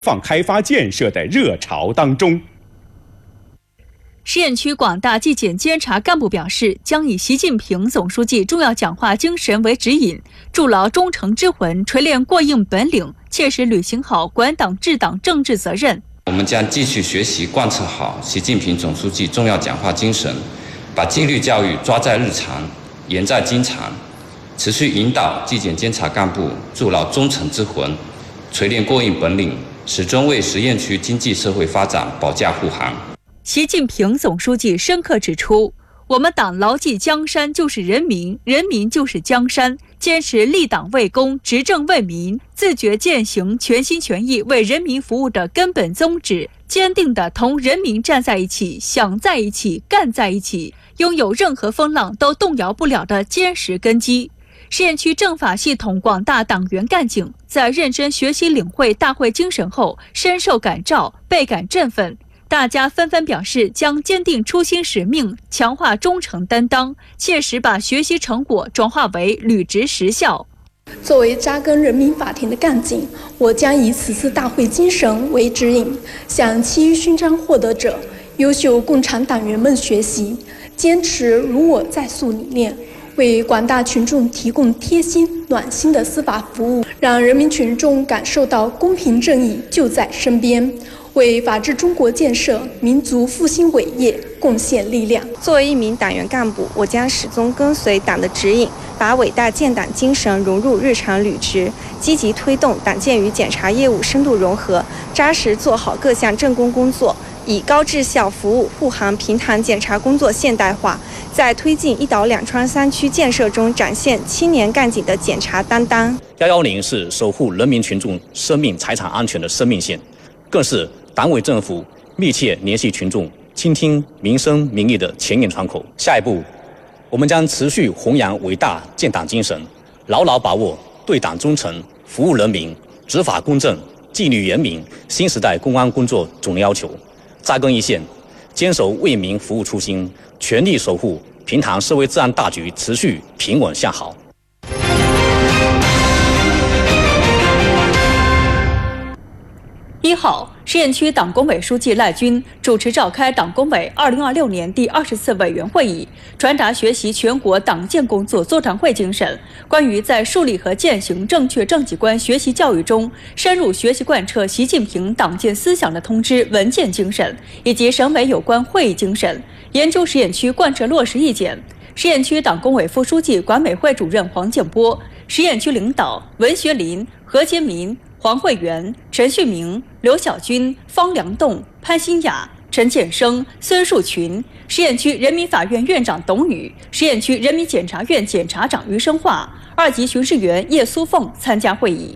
放开发建设的热潮当中。 十堰区广大纪检监察干部表示，将以习近平总书记重要讲话精神为指引，筑牢忠诚之魂，锤炼过硬本领，切实履行好管党治党政治责任。 我们将继续学习贯彻好习近平总书记重要讲话精神，把纪律教育抓在日常，严在经常，持续引导纪检监察干部筑牢忠诚之魂，锤炼过硬本领，始终为十堰区经济社会发展保驾护航。 习近平总书记深刻指出，我们党牢记江山就是人民，人民就是江山，坚持立党为公、执政为民，自觉践行全心全意为人民服务的根本宗旨，坚定地同人民站在一起、想在一起、干在一起，拥有任何风浪都动摇不了的坚实根基。十堰区政法系统广大党员干警在认真学习领会大会精神后，深受感召，倍感振奋。大家纷纷表示将坚定初心使命，强化忠诚担当，切实把学习成果转化为履职实效。 作为扎根人民法庭的干警，我将以此次大会精神为指引，向其余勋章获得者、优秀共产党员们学习，坚持如我在诉理念，为广大群众提供贴心暖心的司法服务，让人民群众感受到公平正义就在身边，为法治中国建设、民族复兴伟业贡献力量。 作为一名党员干部，我将始终跟随党的指引，把伟大建党精神融入日常履职，积极推动党建与检察业务深度融合，扎实做好各项政工工作，以高质效服务护航平潭检察工作现代化，在推进一岛两川三区建设中展现青年干警的检察担当。 110是守护人民群众生命财产安全的生命线，更是党委政府密切联系群众、倾听民生民意的前沿窗口。下一步，我们将持续弘扬伟大建党精神，牢牢把握对党忠诚、服务人民、执法公正、纪律严明新时代公安工作总要求，扎根一线，坚守为民服务初心，全力守护平潭社会治安大局持续平稳向好。 1号，十堰区党工委书记赖军主持召开党工委2026年第20次委员会议，传达学习全国党建工作座谈会精神，关于在树立和践行正确政绩观学习教育中，深入学习贯彻习近平党建思想的通知文件精神，以及省委有关会议精神，研究十堰区贯彻落实意见。十堰区党工委副书记、管委会主任黄建波，十堰区领导文学林、何杰民、黄慧元、陈旭明、刘小军、方良栋、潘新雅、陈建生、孙树群，十堰区人民法院院长董宇，十堰区人民检察院检察长余生化，2级巡视员叶苏凤参加会议。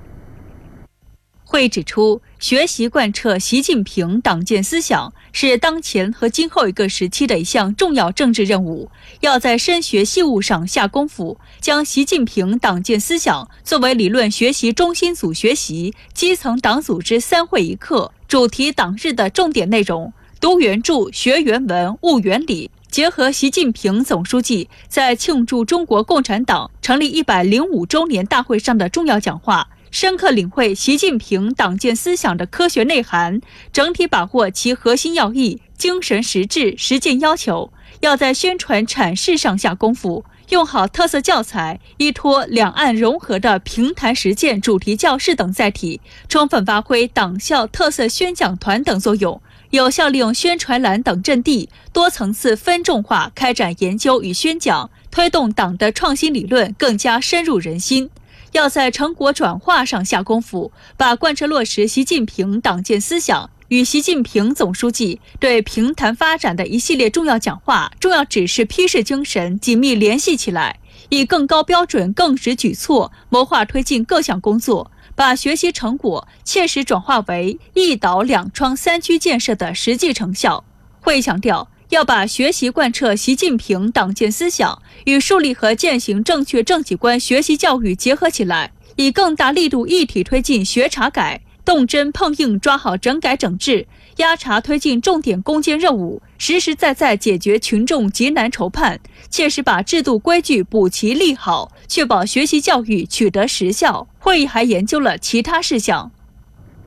会议指出，学习贯彻习近平党建思想是当前和今后一个时期的一项重要政治任务，要在深学细务上下功夫，将习近平党建思想作为理论学习中心组学习、基层党组织3会1课、主题党日的重点内容，读原著、学原文、悟原理，结合习近平总书记在庆祝中国共产党成立105周年大会上的重要讲话，深刻领会习近平党建思想的科学内涵，整体把握其核心要义、精神实质、实践要求，要在宣传阐释上下功夫，用好特色教材，依托两岸融合的平潭实践主题教室等载体，充分发挥党校特色宣讲团等作用，有效利用宣传栏等阵地，多层次分众化开展研究与宣讲，推动党的创新理论更加深入人心。要在成果转化上下功夫，把贯彻落实习近平党建思想与习近平总书记对平潭发展的一系列重要讲话、重要指示批示精神紧密联系起来，以更高标准、更实举措谋划推进各项工作，把学习成果切实转化为一岛两川3区建设的实际成效。会议强调，要把学习贯彻习近平党建思想与树立和践行正确政绩观学习教育结合起来，以更大力度一体推进学查改，动真碰硬抓好整改整治，压查推进重点攻坚任务，实实在在解决群众急难愁盼，切实把制度规矩补齐立好，确保学习教育取得实效。会议还研究了其他事项。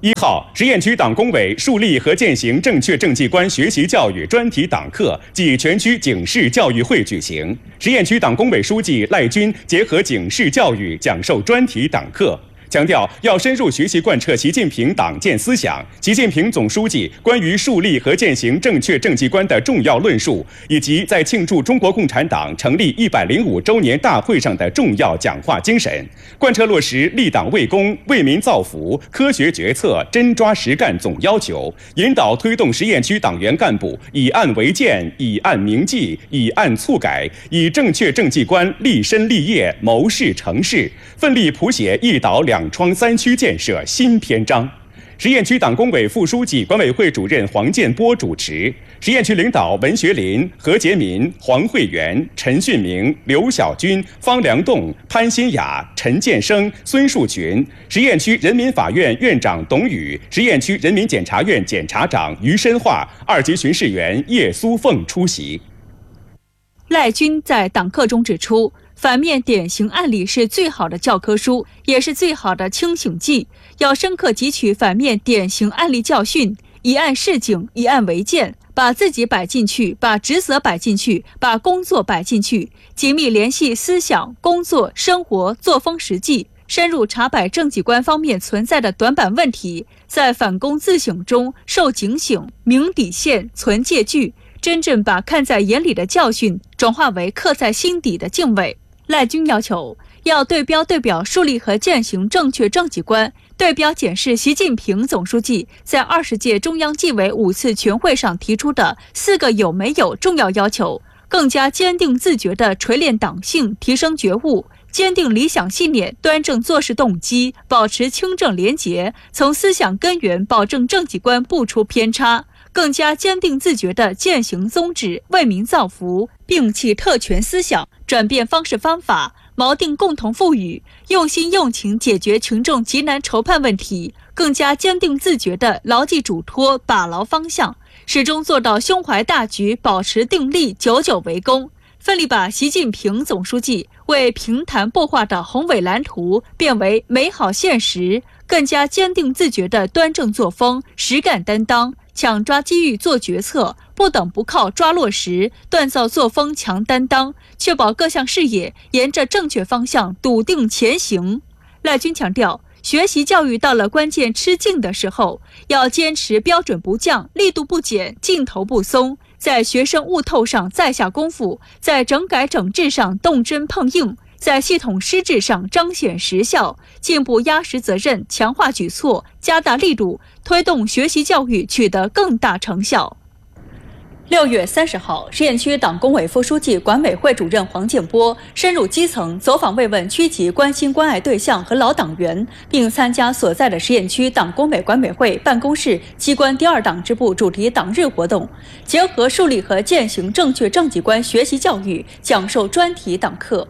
1号，实验区党工委树立和践行正确政绩观学习教育专题党课暨全区警示教育会举行，实验区党工委书记赖军结合警示教育讲授专题党课。强调要深入学习贯彻习近平党建思想、习近平总书记关于树立和践行正确政绩观的重要论述，以及在庆祝中国共产党成立105周年大会上的重要讲话精神，贯彻落实立党为公、为民造福、科学决策、真抓实干总要求，引导推动实验区党员干部以案为鉴、以案明记、以案促改，以正确政绩观立身立业、谋事成事，奋力谱写一岛两窗3区建设新篇章。实验区党工委副书记、管委会主任黄建波主持，实验区领导文学林、何杰民、黄慧元、陈训明、刘小军、方良栋、潘新雅、陈建生、孙树群，实验区人民法院院长董宇，实验区人民检察院检察长于深化、2级巡视员叶苏凤出席。 赖军在党课中指出，反面典型案例是最好的教科书，也是最好的清醒剂。要深刻汲取反面典型案例教训，以案示警，以案为鉴，把自己摆进去，把职责摆进去，把工作摆进去，紧密联系思想、工作、生活、作风实际，深入查摆政绩观方面存在的短板问题，在反躬自省中受警醒、明底线、存戒惧，真正把看在眼里的教训转化为刻在心底的敬畏。赖军要求要对标对表树立和践行正确政绩观，对标检视习近平总书记在20届中央纪委5次全会上提出的4个有没有重要要求，更加坚定自觉地锤炼党性，提升觉悟，坚定理想信念，端正做事动机，保持清正廉洁，从思想根源保证政绩观不出偏差，更加坚定自觉地践行宗旨，为民造福，摒弃特权思想，转变方式方法，锚定共同富裕，用心用情解决群众急难愁盼问题，更加坚定自觉地牢记嘱托，把牢方向，始终做到胸怀大局，保持定力，久久为功，奋力把习近平总书记为平潭擘画的宏伟蓝图变为美好现实，更加坚定自觉的端正作风，实干担当，抢抓机遇做决策，不等不靠抓落实，锻造作风强担当，确保各项事业沿着正确方向笃定前行。赖军强调，学习教育到了关键吃劲的时候，要坚持标准不降，力度不减，劲头不松，在学生悟透上再下功夫，在整改整治上动真碰硬，在系统施治上彰显实效，进一步压实责任，强化举措，加大力度，推动学习教育取得更大成效。6月30号，实验区党工委副书记、管委会主任黄建波深入基层，走访慰问区级关心关爱对象和老党员，并参加所在的实验区党工委管委会办公室机关第2党支部主题党日活动，结合树立和践行正确政绩观学习教育，讲授专题党课。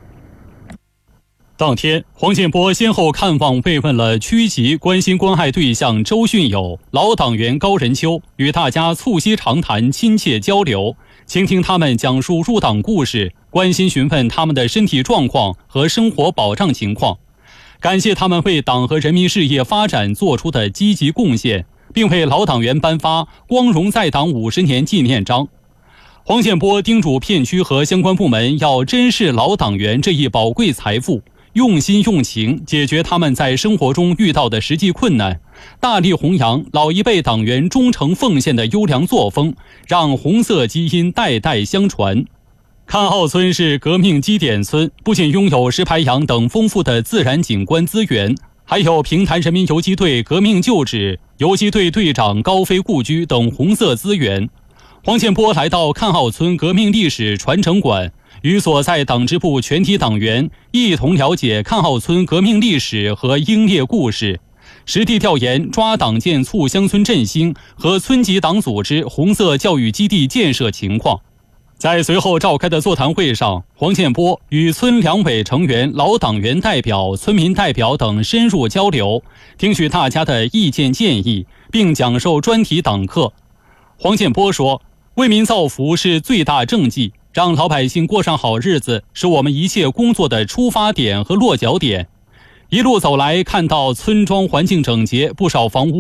当天，黄建波先后看望慰问了区级关心关爱对象周训友、老党员高仁秋，与大家促膝长谈，亲切交流，倾听他们讲述入党故事，关心询问他们的身体状况和生活保障情况，感谢他们为党和人民事业发展做出的积极贡献，并为老党员颁发光荣在党50年纪念章。黄建波叮嘱片区和相关部门要珍视老党员这一宝贵财富，用心用情解决他们在生活中遇到的实际困难，大力弘扬老一辈党员忠诚奉献的优良作风，让红色基因代代相传。看号村是革命基点村，不仅拥有石排洋等丰富的自然景观资源，还有平潭人民游击队革命旧址、游击队队长高飞故居等红色资源。黄建波来到看号村革命历史传承馆，与所在党支部全体党员一同了解看号村革命历史和英烈故事，实地调研抓党建促乡村振兴和村级党组织红色教育基地建设情况。在随后召开的座谈会上，黄建波与村两委成员、老党员代表、村民代表等深入交流，听取大家的意见建议，并讲授专题党课。黄建波说，为民造福是最大政绩，让老百姓过上好日子是我们一切工作的出发点和落脚点。 一路走来，看到村庄环境整洁，不少房屋